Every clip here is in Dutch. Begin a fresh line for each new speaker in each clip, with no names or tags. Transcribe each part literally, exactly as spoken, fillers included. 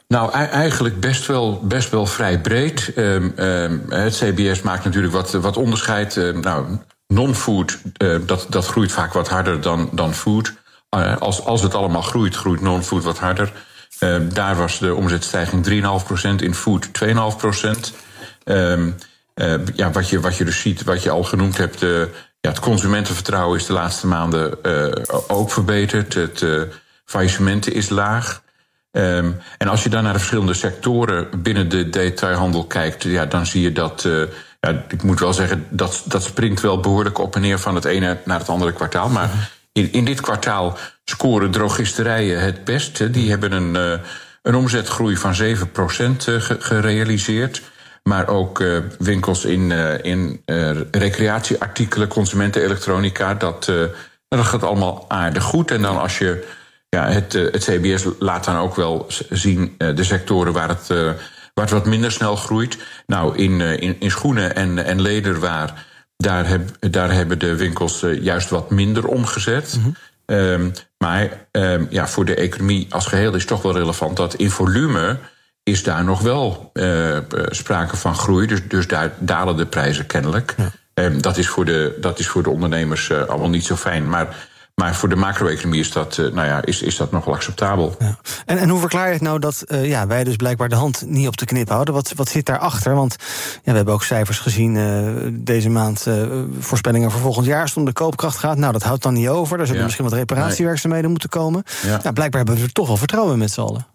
Nou, eigenlijk best wel, best wel vrij breed. Um, um, het C B S maakt natuurlijk wat, wat onderscheid. Uh, nou, non-food, uh, dat, dat groeit vaak wat harder dan, dan food. Uh, als, als het allemaal groeit, groeit non-food wat harder. Uh, daar was de omzetstijging drie komma vijf procent, in food twee komma vijf procent. Um, uh, ja, wat, je, wat je dus ziet, wat je al genoemd hebt... Uh, ja, het consumentenvertrouwen is de laatste maanden uh, ook verbeterd. Het uh, faillissement is laag. Um, en als je dan naar de verschillende sectoren binnen de detailhandel kijkt... Ja, dan zie je dat, uh, ja, ik moet wel zeggen... Dat, dat springt wel behoorlijk op en neer van het ene naar het andere kwartaal. Maar in, in dit kwartaal scoren drogisterijen het best. Hè. Die hebben een, uh, een omzetgroei van zeven procent uh, gerealiseerd... Maar ook uh, winkels in, uh, in uh, recreatieartikelen, consumentenelektronica... Dat, uh, dat gaat allemaal aardig goed. En dan als je... Ja, het, uh, het C B S laat dan ook wel zien uh, de sectoren waar het, uh, waar het wat minder snel groeit. Nou, in, uh, in, in schoenen en, en lederwaar... Daar, heb, daar hebben de winkels uh, juist wat minder omgezet. Mm-hmm. Um, maar um, ja, voor de economie als geheel is toch wel relevant... dat in volume... is daar nog wel uh, sprake van groei. Dus, dus daar dalen de prijzen kennelijk. Ja. Um, dat, is voor de, dat is voor de ondernemers uh, allemaal niet zo fijn. Maar, maar voor de macro-economie is dat, uh, nou ja, is, is dat nog wel acceptabel. Ja.
En, en hoe verklaar je het nou dat uh, ja, wij dus blijkbaar de hand niet op de knip houden? Wat, wat zit daarachter? Want ja, we hebben ook cijfers gezien uh, deze maand. Uh, voorspellingen voor volgend jaar. Als het om de koopkracht gaat, nou dat houdt dan niet over. Er zullen ja. misschien wat reparatiewerkzaamheden nee. moeten komen. Ja. Ja, blijkbaar hebben we er toch wel vertrouwen in met z'n allen.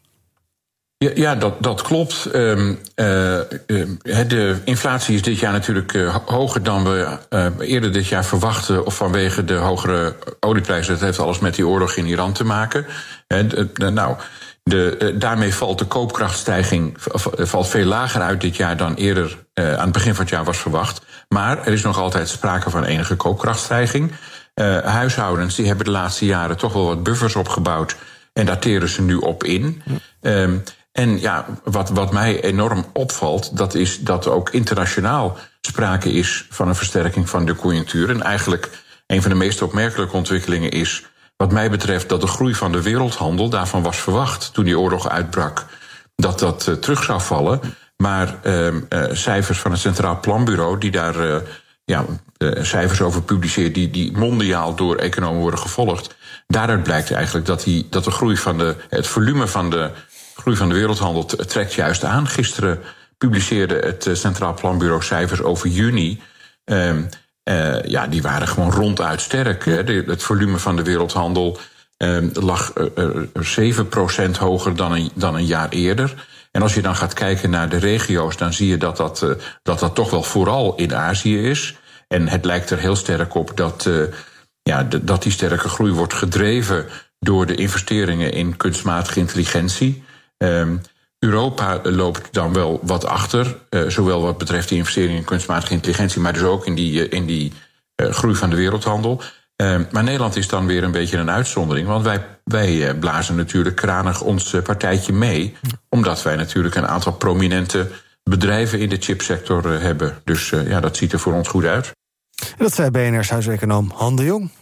Ja, ja dat, dat klopt. Um, uh, uh, de inflatie is dit jaar natuurlijk uh, hoger dan we uh, eerder dit jaar verwachten... of vanwege de hogere olieprijzen. Dat heeft alles met die oorlog in Iran te maken. Uh, de, de, nou, de, uh, daarmee valt de koopkrachtstijging valt veel lager uit dit jaar... dan eerder uh, aan het begin van het jaar was verwacht. Maar er is nog altijd sprake van enige koopkrachtstijging. Uh, huishoudens die hebben de laatste jaren toch wel wat buffers opgebouwd... en daar teren ze nu op in. Ja. Um, En ja, wat, wat mij enorm opvalt, dat is dat ook internationaal sprake is van een versterking van de conjunctuur. En eigenlijk een van de meest opmerkelijke ontwikkelingen is, wat mij betreft, dat de groei van de wereldhandel, daarvan was verwacht toen die oorlog uitbrak, dat dat uh, terug zou vallen. Maar uh, uh, cijfers van het Centraal Planbureau, die daar uh, ja, uh, cijfers over publiceert, die, die mondiaal door economen worden gevolgd, daaruit blijkt eigenlijk dat, die, dat de groei van de, het volume van de De groei van de wereldhandel trekt juist aan. Gisteren publiceerde het Centraal Planbureau cijfers over juni. Um, uh, ja, die waren gewoon ronduit sterk. Hè. De, het volume van de wereldhandel um, lag uh, uh, zeven procent hoger dan een, dan een jaar eerder. En als je dan gaat kijken naar de regio's, dan zie je dat dat, uh, dat, dat toch wel vooral in Azië is. En het lijkt er heel sterk op dat, uh, ja, de, dat die sterke groei wordt gedreven door de investeringen in kunstmatige intelligentie. Um, Europa loopt dan wel wat achter, uh, zowel wat betreft die investeringen in kunstmatige intelligentie, maar dus ook in die, uh, in die uh, groei van de wereldhandel. Uh, maar Nederland is dan weer een beetje een uitzondering, want wij, wij uh, blazen natuurlijk kranig ons uh, partijtje mee, omdat wij natuurlijk een aantal prominente bedrijven in de chipsector uh, hebben. Dus uh, ja, dat ziet er voor ons goed uit.
En dat zei B N R's huiseconoom Han de Jong.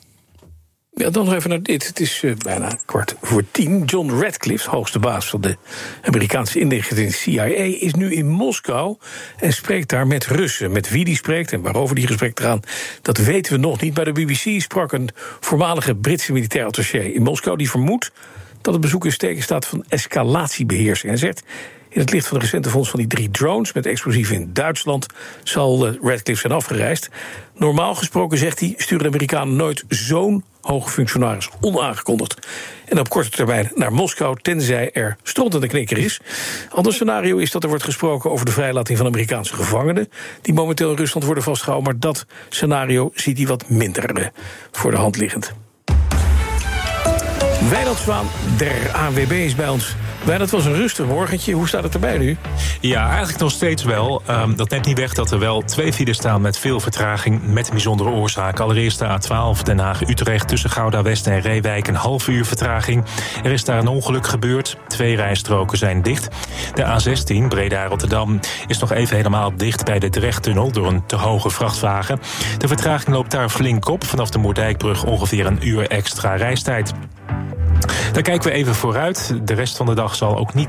Ja, dan nog even naar dit. Het is uh, bijna kwart voor tien. John Radcliffe, hoogste baas van de Amerikaanse inlichtingendienst C I A, is nu in Moskou en spreekt daar met Russen. Met wie die spreekt en waarover die gesprekken gaan, dat weten we nog niet. Bij de B B C sprak een voormalige Britse militair attaché in Moskou die vermoedt dat het bezoek in teken staat van escalatiebeheersing. Hij zegt: in het licht van de recente vondst van die drie drones met explosieven in Duitsland zal uh, Radcliffe zijn afgereisd. Normaal gesproken, zegt hij, sturen de Amerikanen nooit zo'n hoge functionaris onaangekondigd en op korte termijn naar Moskou, tenzij er stront in de knikker is. Ander scenario is dat er wordt gesproken over de vrijlating van Amerikaanse gevangenen die momenteel in Rusland worden vastgehouden, maar dat scenario ziet hij wat minder uh, voor de hand liggend. Wijnald Zwaan, der A N W B, is bij ons. Wijnald, was een rustig morgentje. Hoe staat het erbij nu?
Ja, eigenlijk nog steeds wel. Um, dat neemt niet weg dat er wel twee files staan met veel vertraging, met een bijzondere oorzaak. Allereerst de A twaalf Den Haag-Utrecht tussen Gouda-West en Reewijk, een half uur vertraging. Er is daar een ongeluk gebeurd. Twee rijstroken zijn dicht. De A zestien Breda-Rotterdam is nog even helemaal dicht bij de Drechttunnel door een te hoge vrachtwagen. De vertraging loopt daar flink op. Vanaf de Moerdijkbrug ongeveer een uur extra reistijd. Dan kijken we even vooruit. De rest van de dag zal ook niet